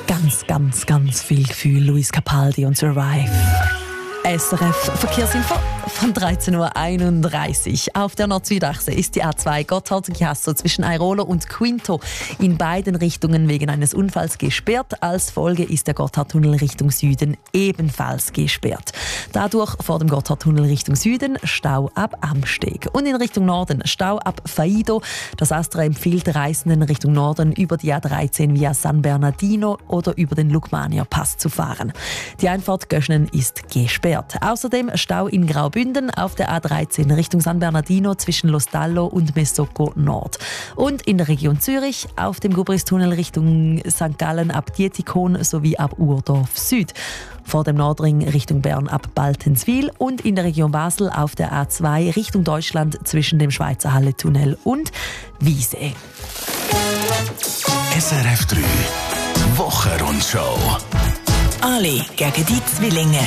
Ganz viel Gefühl. Luis Capaldi und Survive. SRF Verkehrsinfo von 13.31 Uhr. Auf der Nord-Süd-Achse ist die A2 Gotthard-Chiasso zwischen Airolo und Quinto in beiden Richtungen wegen eines Unfalls gesperrt. Als Folge ist der Gotthardtunnel Richtung Süden ebenfalls gesperrt. Dadurch vor dem Gotthardtunnel Richtung Süden Stau ab Amsteg. Und in Richtung Norden Stau ab Faido. Das Astra empfiehlt Reisenden Richtung Norden über die A13 via San Bernardino oder über den Lukmania-Pass zu fahren. Die Einfahrt Göschnen ist gesperrt. Außerdem Stau in Graubünden auf der A13 Richtung San Bernardino zwischen Lostallo und Mesocco Nord. Und in der Region Zürich auf dem Gubristunnel Richtung St. Gallen ab Dietikon sowie ab Urdorf Süd. Vor dem Nordring Richtung Bern ab Baltenswil und in der Region Basel auf der A2 Richtung Deutschland zwischen dem Schweizer Halletunnel und Wiesee. SRF 3 Wochenrundschau. Alle gegen die Zwillinge.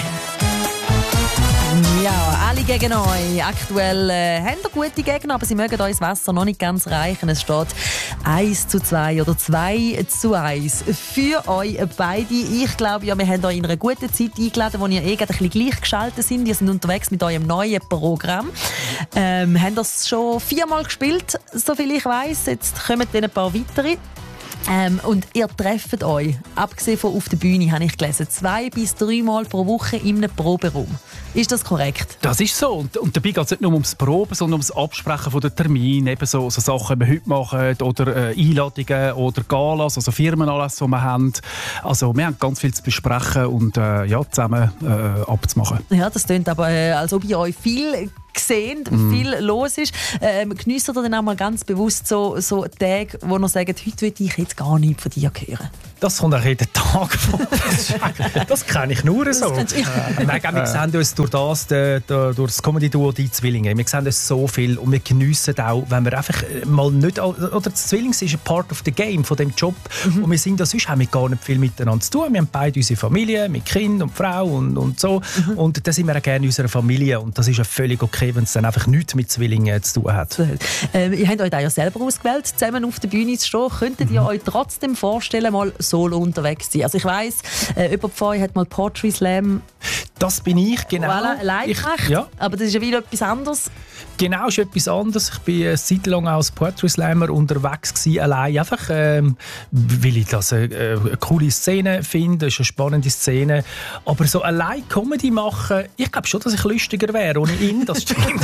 Ja, alle gegen euch. Aktuell haben wir gute Gegner, aber sie mögen euch das Wasser noch nicht ganz reichen. Es steht 1:2 oder 2:1 für euch beide. Ich glaube, ja, wir haben euch in einer guten Zeit eingeladen, wo ihr ein bisschen gleichgeschaltet sind. Ihr sind unterwegs mit eurem neuen Programm. Haben das schon 4-mal gespielt, soviel ich weiss. Jetzt kommen dann ein paar weitere. Und ihr trefft euch, abgesehen von auf der Bühne, habe ich gelesen, 2 bis 3 Mal pro Woche in einem Proberaum. Ist das korrekt? Das ist so. Und dabei geht es nicht nur ums Proben, sondern ums Absprechen von den Terminen. Eben so Sachen, die wir heute machen, oder Einladungen oder Galas, also Firmenanlässe, die wir haben. Also wir haben ganz viel zu besprechen und zusammen abzumachen. Ja, das klingt aber, als ob ihr euch viel gesehen, viel los ist. Geniesst ihr dann auch mal ganz bewusst so Tage, wo ihr sagt, heute will ich jetzt gar nichts von dir hören? Das kommt auch jeden Tag vor. Das kenne ich nur so. Wir sehen uns durch das Comedy-Duo «Die Zwillinge». Wir sehen uns so viel und wir geniessen auch, wenn wir einfach mal nicht... Oder das Zwilling ist ein Part of the game, von dem Job. Und wir sind da sonst haben wir gar nicht viel miteinander zu tun. Wir haben beide unsere Familie, mit Kind und Frau und so. Und da sind wir auch gerne in unserer Familie. Und das ist ja völlig okay, wenn es dann einfach nichts mit Zwillingen zu tun hat. Ihr habt euch da ja selber ausgewählt, zusammen auf der Bühne zu stehen. Könntet ihr euch trotzdem vorstellen, mal solo unterwegs zu sein? Also ich weiss, jemand von euch hat mal Poetry Slam. Das bin ich, genau. Allein gemacht, ja. Aber das ist ja wieder etwas anderes. Genau, ist etwas anderes. Ich war eine Zeit lang als Poetry Slammer unterwegs gewesen, allein einfach, weil ich das eine coole Szene finde, es ist eine spannende Szene. Aber so allein Comedy machen, ich glaube schon, dass ich lustiger wäre ohne ihn, das stimmt.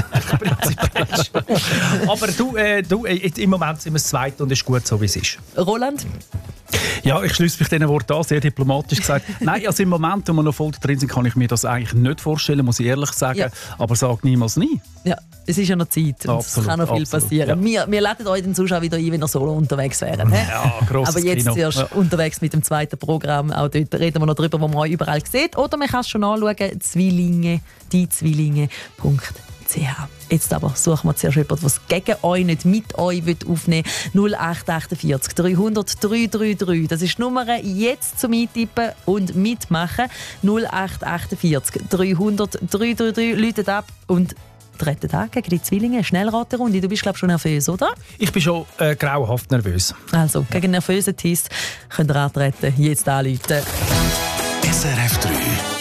Aber du, im Moment sind wir das Zweite und es ist gut so, wie es ist. Roland? Ja, ich schließe mich diesen Worten an, sehr diplomatisch gesagt. Nein, also im Moment, wo wir noch voll drin sind, kann ich mir das eigentlich nicht vorstellen, muss ich ehrlich sagen. Ja. Aber sag niemals nie. Ja, es ist ja noch Zeit. Und es kann noch viel passieren. Ja. Wir laden euch den Zuschauer wieder ein, wenn ihr solo unterwegs wären. Ja, grosses Aber jetzt Kino. Zuerst unterwegs mit dem zweiten Programm. Auch dort reden wir noch drüber, wo man euch überall sieht. Oder man kann es schon anschauen, Zwillinge, diezwillinge.ch. Jetzt aber suchen wir zuerst jemanden, der es gegen euch, nicht mit euch aufnehmen will. 0848 300 333. Das ist die Nummer jetzt zum Eintippen und mitmachen. 0848 300 333. Läutet ab und treten an gegen die Zwillinge. Schnellraterunde. Du bist, glaube ich, schon nervös, oder? Ich bin schon grauenhaft nervös. Also, gegen nervösen Test könnt ihr antreten. Jetzt anrufen. SRF 3